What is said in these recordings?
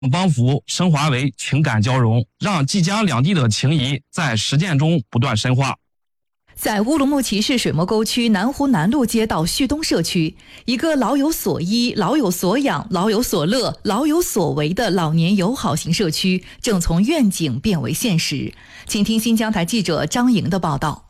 帮扶升华为情感交融，让即将两地的情谊在实践中不断深化。 在乌鲁木齐市水磨沟区南湖南路街道旭东社区，一个老有所依、老有所养、老有所乐、老有所为的老年友好型社区正从愿景变为现实。请听新疆台记者张莹的报道。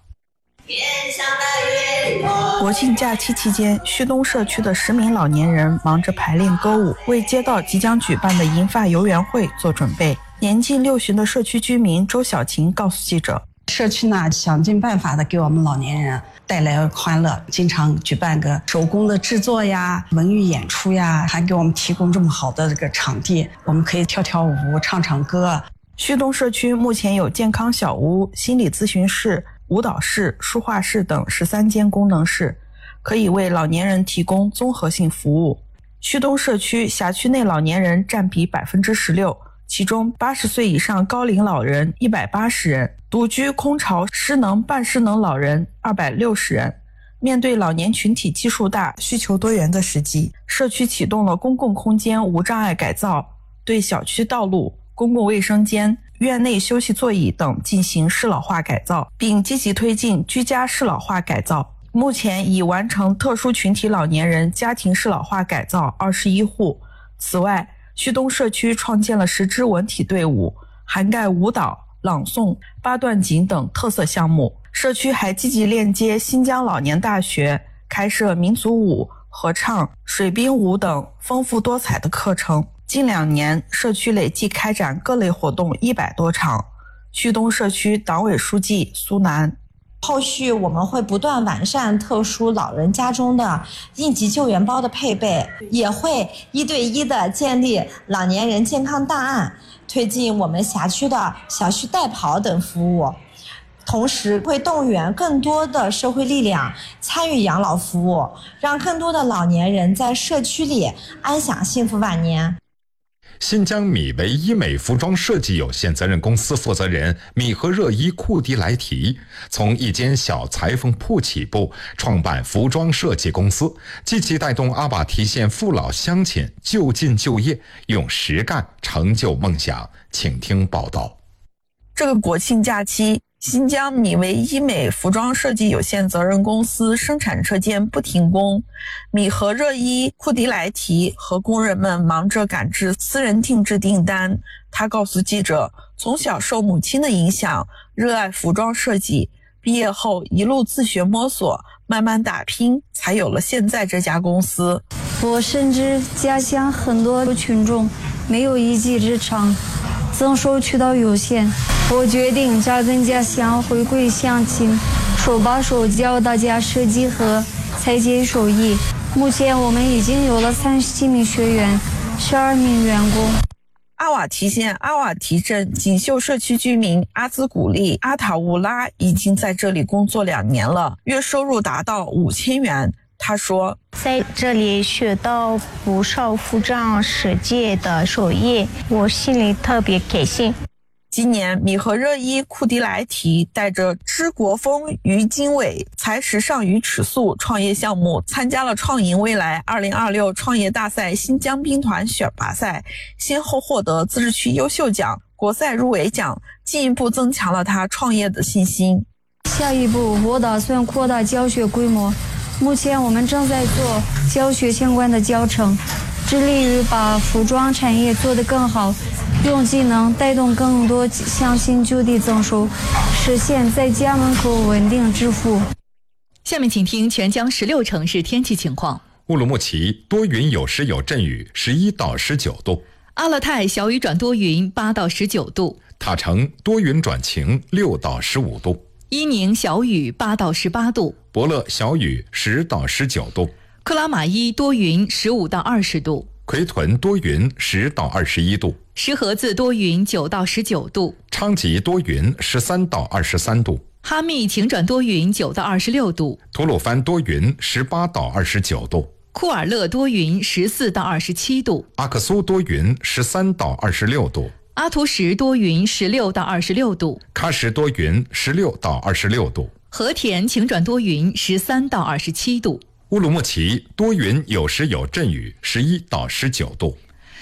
国庆假期期间，旭东社区的10名老年人忙着排练歌舞，为街道即将举办的银发游园会做准备。年近60的社区居民周小琴告诉记者， 社区呢想尽办法的给我们老年人带来欢乐，经常举办个手工的制作呀、文娱演出呀，还给我们提供这么好的这个场地，我们可以跳跳舞、唱唱歌。 旭东社区目前有健康小屋、心理咨询室、舞蹈室、书画室等13间功能室，可以为老年人提供综合性服务。旭东社区辖区内老年人占比16%，其中80岁以上高龄老人180人，独居空巢失能半失能老人260人。面对老年群体基数大、需求多元的时机，社区启动了公共空间无障碍改造，对小区道路、公共卫生间、院内休息座椅等进行适老化改造，并积极推进居家适老化改造。目前已完成特殊群体老年人家庭适老化改造21户。此外，旭东社区创建了10支文体队伍，涵盖舞蹈、朗诵、八段锦等特色项目。社区还积极链接新疆老年大学，开设民族舞、合唱、水兵舞等丰富多彩的课程。近2年，社区累计开展各类活动100多场。旭东社区党委书记苏楠， 后续我们会不断完善特殊老人家中的应急救援包的配备，也会1对1的建立老年人健康档案，推进我们辖区的小区代跑等服务，同时会动员更多的社会力量参与养老服务，让更多的老年人在社区里安享幸福晚年。 新疆米维医美服装设计有限责任公司负责人米和热依库迪莱提从一间小裁缝铺起步，创办服装设计公司，积极带动阿瓦提县父老乡亲就近就业，用实干成就梦想。请听报道。 这个国庆假期，新疆米维医美服装设计有限责任公司生产车间不停工，米和热依库迪莱提和工人们忙着赶制私人定制订单。他告诉记者，从小受母亲的影响，热爱服装设计，毕业后一路自学摸索，慢慢打拼，才有了现在这家公司。 我深知家乡很多群众没有一技之长，增收渠道有限，我决定扎根家乡，回归乡亲，手把手教大家设计和裁剪手艺。目前我们已经有了37名学员，12名员工。 阿瓦提县阿瓦提镇锦绣社区居民阿兹古丽阿塔乌拉已经在这里工作2年了，月收入达到5000元。他说， 在这里学到不少服装设计的手艺，我心里特别开心。 今年，米和热依库迪莱提带着知国风于经纬、才时尚于尺素创业项目，参加了创赢未来2026创业大赛新疆兵团选拔赛，先后获得自治区优秀奖、国赛入围奖，进一步增强了他创业的信心。 下一步，我打算扩大教学规模。目前我们正在做教学相关的教程，致力于把服装产业做得更好，用技能带动更多乡亲就地增收，实现在家门口稳定致富。 下面请听全疆16城市天气情况。 乌鲁木齐多云有时有阵雨，11到19度。 阿勒泰小雨转多云，8到19度。 塔城多云转晴，6到15度。 伊宁小雨8到18度， 博乐小雨10到19度， 克拉玛依多云15到20度， 奎屯多云10到21度， 石河子多云9到19度， 昌吉多云13到23度， 哈密晴转多云9到26度， 吐鲁番多云18到29度， 库尔勒多云14到27度， 阿克苏多云13到26度， 阿图什多云16到26度， 喀什多云16到26度， 和田晴转多云13到27度， 乌鲁木齐多云有时有阵雨，11到19度。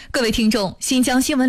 各位听众，新疆新闻